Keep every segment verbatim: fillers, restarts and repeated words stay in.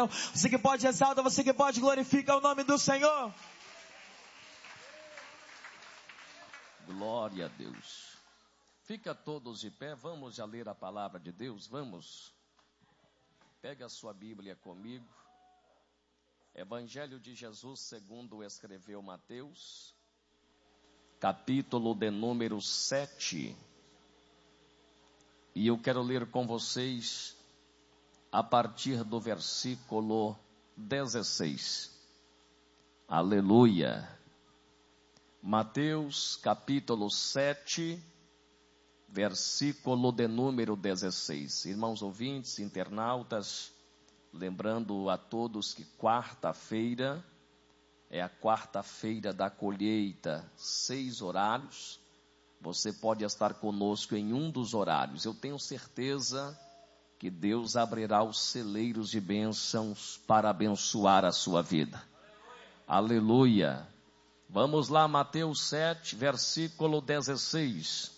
Senhor. Você que pode exaltar, você que pode glorificar o nome do Senhor. Glória a Deus. Fica todos de pé, vamos já ler a palavra de Deus, vamos. Pega a sua Bíblia comigo. Evangelho de Jesus segundo escreveu Mateus, capítulo de número sete. E eu quero ler com vocês a partir do versículo dezesseis. Aleluia. Mateus capítulo sete, versículo de número dezesseis. Irmãos ouvintes, internautas, lembrando a todos que quarta-feira é a quarta-feira da colheita, seis horários. Você pode estar conosco em um dos horários. Eu tenho certeza que Deus abrirá os celeiros de bênçãos para abençoar a sua vida. Aleluia. Vamos lá, Mateus sete, versículo dezesseis.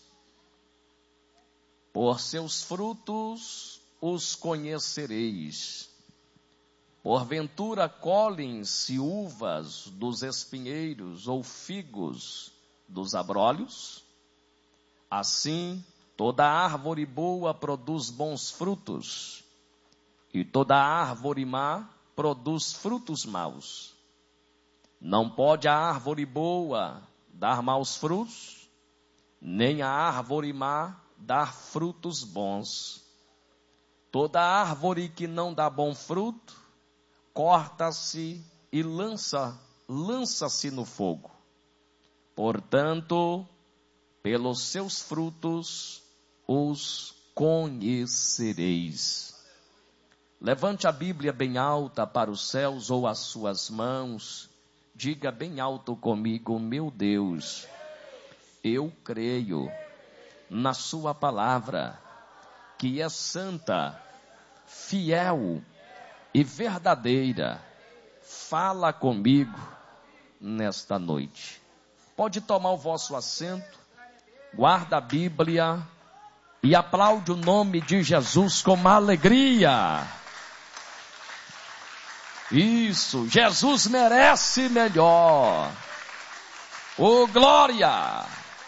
Por seus frutos os conhecereis. Porventura colhem-se uvas dos espinheiros ou figos dos abrolhos? Assim, toda árvore boa produz bons frutos, e toda árvore má produz frutos maus. Não pode a árvore boa dar maus frutos, nem a árvore má dar frutos bons. Toda árvore que não dá bom fruto, corta-se e lança, lança-se no fogo. Portanto, pelos seus frutos os conhecereis. Levante a Bíblia bem alta para os céus ou as suas mãos. Diga bem alto comigo: meu Deus, eu creio na sua palavra, que é santa, fiel e verdadeira. Fala comigo nesta noite. Pode tomar o vosso assento, guarda a Bíblia e aplaude o nome de Jesus com alegria. Isso, Jesus merece melhor. Oh, glória!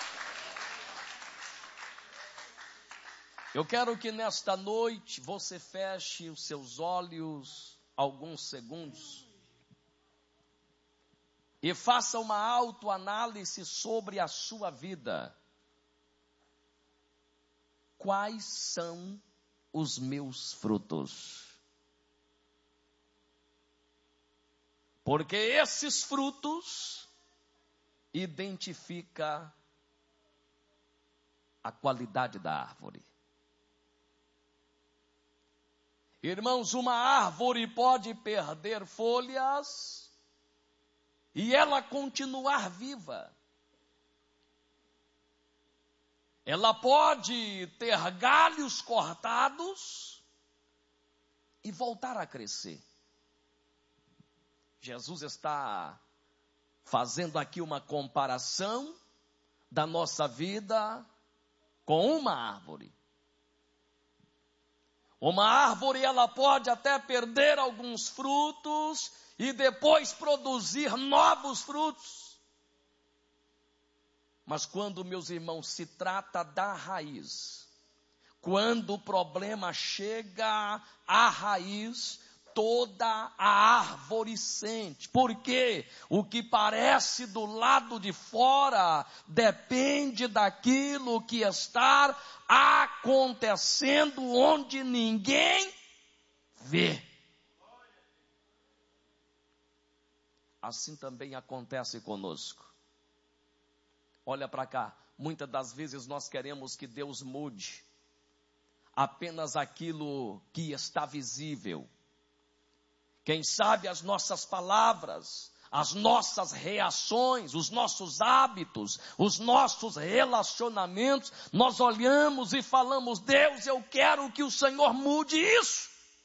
Eu quero que nesta noite você feche os seus olhos alguns segundos e faça uma autoanálise sobre a sua vida. Quais são os meus frutos? Porque esses frutos identificam a qualidade da árvore. Irmãos, uma árvore pode perder folhas e ela continuar viva. Ela pode ter galhos cortados e voltar a crescer. Jesus está fazendo aqui uma comparação da nossa vida com uma árvore. Uma árvore, ela pode até perder alguns frutos e depois produzir novos frutos. Mas quando, meus irmãos, se trata da raiz, quando o problema chega à raiz, toda a árvore sente. Porque o que parece do lado de fora depende daquilo que está acontecendo onde ninguém vê. Assim também acontece conosco. Olha para cá, muitas das vezes nós queremos que Deus mude apenas aquilo que está visível. Quem sabe as nossas palavras, as nossas reações, os nossos hábitos, os nossos relacionamentos, nós olhamos e falamos: Deus, eu quero que o Senhor mude isso.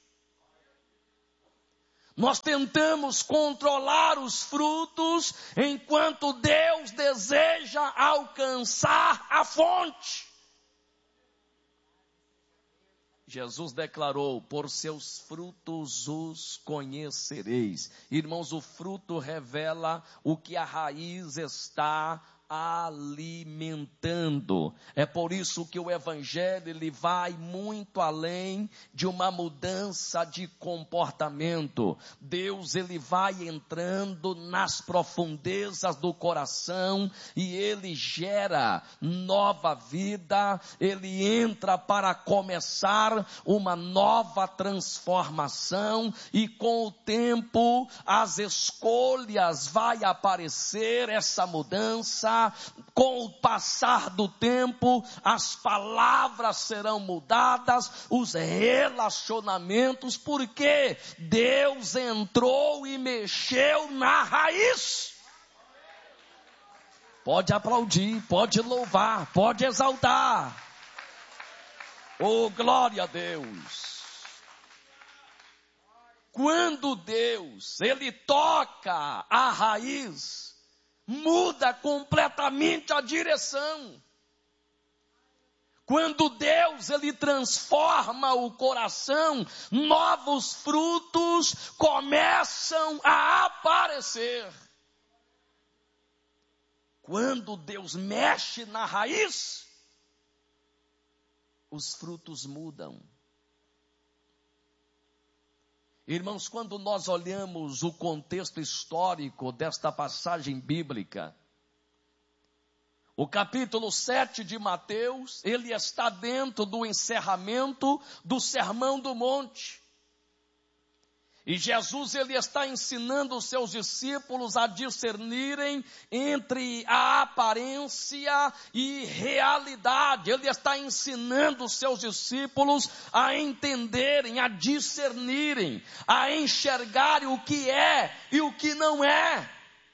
Nós tentamos controlar os frutos, enquanto Deus deseja alcançar a fonte. Jesus declarou: por seus frutos os conhecereis. Irmãos, o fruto revela o que a raiz está alimentando. É por isso que o evangelho ele vai muito além de uma mudança de comportamento. Deus ele vai entrando nas profundezas do coração e ele gera nova vida, ele entra para começar uma nova transformação e com o tempo as escolhas vai aparecer essa mudança. Com o passar do tempo, as palavras serão mudadas, os relacionamentos, porque Deus entrou e mexeu na raiz. Pode aplaudir, pode louvar, pode exaltar. Oh, glória a Deus. Quando Deus, ele toca a raiz, muda completamente a direção. Quando Deus ele transforma o coração, novos frutos começam a aparecer. Quando Deus mexe na raiz, os frutos mudam. Irmãos, quando nós olhamos o contexto histórico desta passagem bíblica, o capítulo sete de Mateus, ele está dentro do encerramento do Sermão do Monte. E Jesus ele está ensinando os seus discípulos a discernirem entre a aparência e realidade. Ele está ensinando os seus discípulos a entenderem, a discernirem, a enxergarem o que é e o que não é.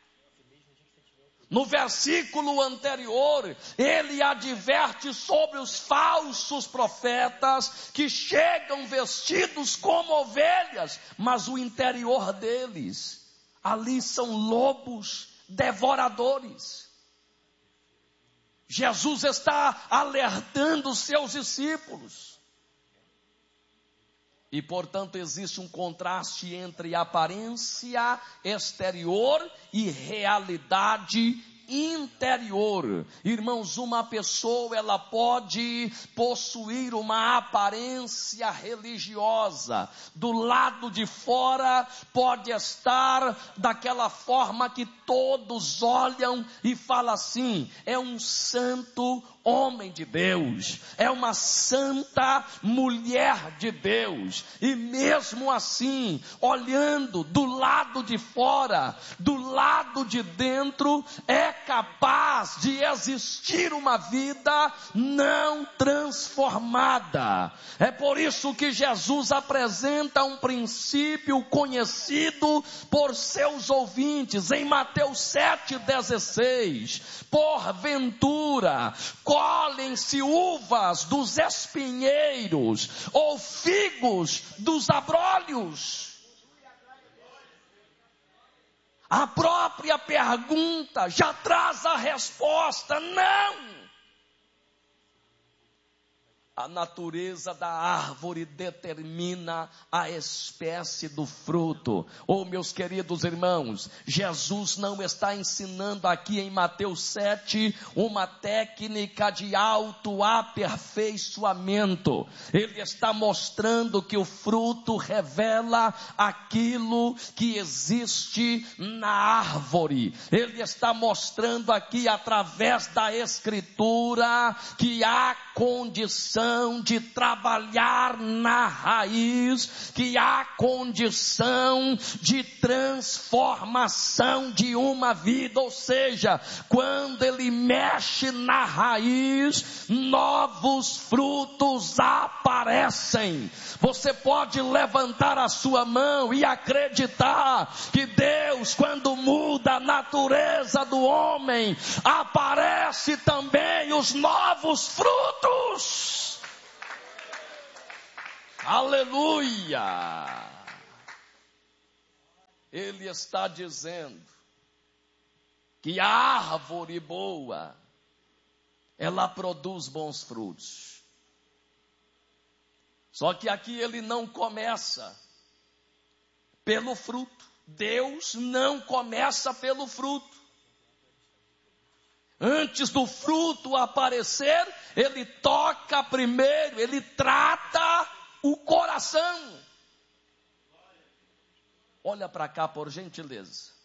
No versículo anterior, ele adverte sobre os falsos profetas que chegam vestidos como ovelhas, mas o interior deles, ali são lobos devoradores. Jesus está alertando os seus discípulos. E, portanto, existe um contraste entre aparência exterior e realidade interior. Irmãos, uma pessoa, ela pode possuir uma aparência religiosa. Do lado de fora, pode estar daquela forma que todos olham e falam assim: é um santo homem de Deus, é uma santa mulher de Deus. E mesmo assim, olhando do lado de fora, do lado de dentro, é capaz de existir uma vida não transformada. É por isso que Jesus apresenta um princípio conhecido por seus ouvintes em Mateus sete, dezesseis. Porventura, colhem-se uvas dos espinheiros ou figos dos abrolhos? A própria pergunta já traz a resposta: não. A natureza da árvore determina a espécie do fruto. Oh, meus queridos irmãos, Jesus não está ensinando aqui em Mateus sete uma técnica de autoaperfeiçoamento. Ele está mostrando que o fruto revela aquilo que existe na árvore. Ele está mostrando aqui através da Escritura que há condição de trabalhar na raiz, que há condição de transformação de uma vida. Ou seja, quando ele mexe na raiz, novos frutos aparecem. Você pode levantar a sua mão e acreditar que Deus, quando muda a natureza do homem, aparece também os novos frutos. Aleluia! Ele está dizendo que a árvore boa, ela produz bons frutos. Só que aqui ele não começa pelo fruto. Deus não começa pelo fruto. Antes do fruto aparecer, ele toca primeiro, ele trata o coração. Olha para cá, por gentileza.